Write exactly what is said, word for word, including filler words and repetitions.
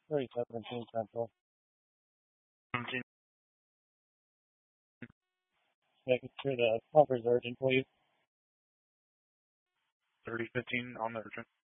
thirty seventeen Central. seventeen. Making sure the pumper's urgent, please. thirty fifteen on the urgent.